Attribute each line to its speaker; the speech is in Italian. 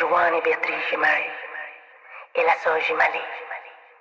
Speaker 1: Joana e Beatriz de Marie e la Soji Mali.